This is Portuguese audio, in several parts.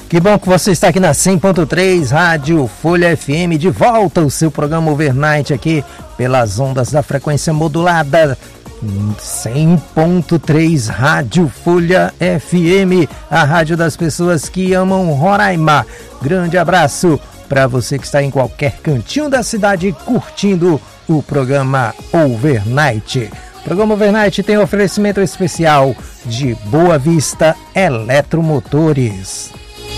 Que bom que você está aqui na 100.3 Rádio Folha FM, de volta o seu programa Overnight aqui pelas ondas da frequência modulada 100.3 Rádio Folha FM, a rádio das pessoas que amam Roraima. Grande abraço para você que está em qualquer cantinho da cidade curtindo o programa Overnight. O programa Overnight tem oferecimento especial de Boa Vista Eletromotores.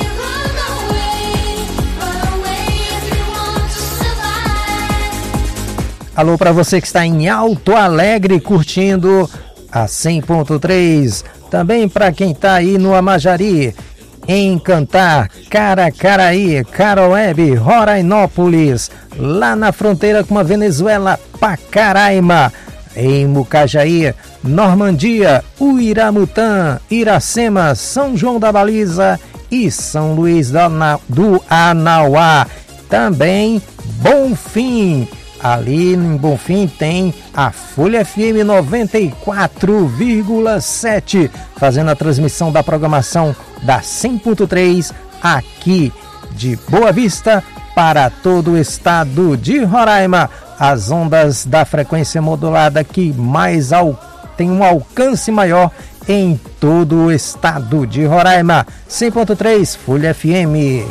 Alô para você que está em Alto Alegre curtindo a 100.3. Também para quem está aí no Amajari, em Cantar, Caracaraí, Caroebe, Rorainópolis, lá na fronteira com a Venezuela, Pacaraima, em Mucajaí, Normandia, Uiramutã, Iracema, São João da Baliza e São Luís do Anauá. Também Bonfim. Ali em Bonfim tem a Folha FM 94,7, fazendo a transmissão da programação da 100.3 aqui de Boa Vista para todo o estado de Roraima. As ondas da frequência modulada que tem um alcance maior em todo o estado de Roraima. 100.3 Folha FM.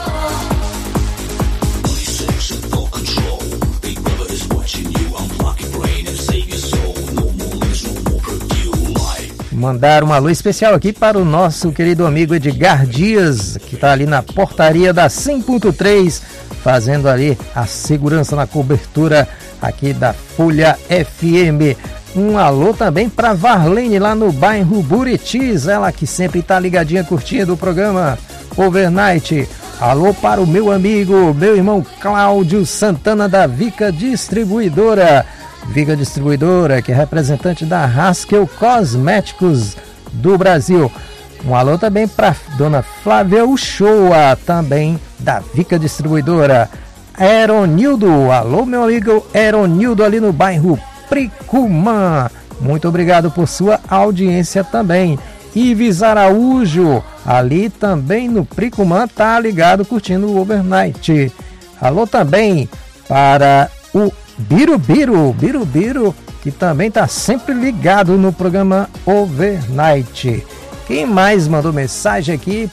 Mandar uma alô especial aqui para o nosso querido amigo Edgar Dias, que está ali na portaria da 100.3, fazendo ali a segurança na cobertura aqui da Folha FM. Um alô também para Varlene lá no bairro Buritis, ela que sempre está ligadinha curtindo o programa Overnight. Alô para o meu amigo, meu irmão Cláudio Santana da Vica Distribuidora. Viga Distribuidora, que é representante da Haskell Cosméticos do Brasil. Um alô também para dona Flávia Uchoa, também da Vica Distribuidora. Eronildo, alô meu amigo Eronildo ali no bairro Pricumã. Muito obrigado por sua audiência também. Ives Araújo, ali também no Pricumã, tá ligado curtindo o Overnight. Alô também para o Birubiru, que também está sempre ligado no programa Overnight. Quem mais mandou mensagem aqui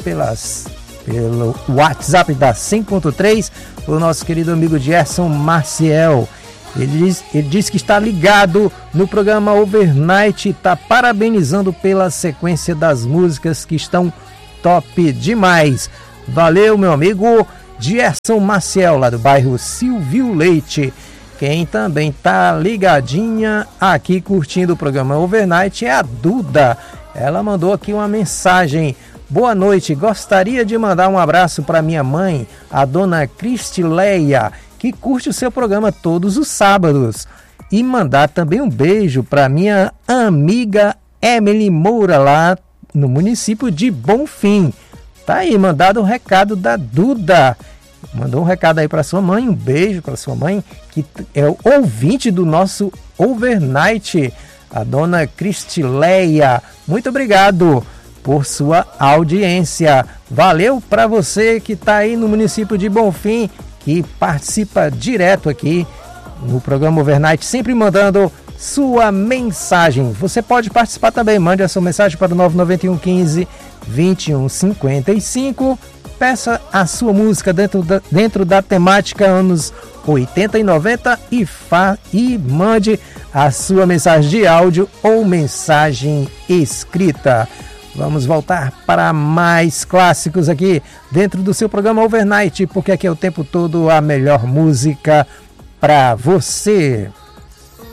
pelo WhatsApp da 100.3? O nosso querido amigo Gerson Maciel. Ele diz que está ligado no programa Overnight e está parabenizando pela sequência das músicas que estão top demais. Valeu, meu amigo Gerson Maciel, lá do bairro Silvio Leite. Quem também tá ligadinha aqui curtindo o programa Overnight é a Duda. Ela mandou aqui uma mensagem. Boa noite, gostaria de mandar um abraço para minha mãe, a dona Cristileia, que curte o seu programa todos os sábados. E mandar também um beijo para minha amiga Emily Moura, lá no município de Bonfim. Tá aí, mandado o recado da Duda. Mandou um recado aí para sua mãe, um beijo para sua mãe, que é o ouvinte do nosso Overnight, a dona Cristileia. Muito obrigado por sua audiência. Valeu para você que está aí no município de Bonfim, que participa direto aqui no programa Overnight, sempre mandando sua mensagem. Você pode participar também, mande a sua mensagem para o 991 15 21 55. Peça a sua música dentro da temática anos 80 e 90 e mande a sua mensagem de áudio ou mensagem escrita. Vamos voltar para mais clássicos aqui dentro do seu programa Overnight, porque aqui é o tempo todo a melhor música para você.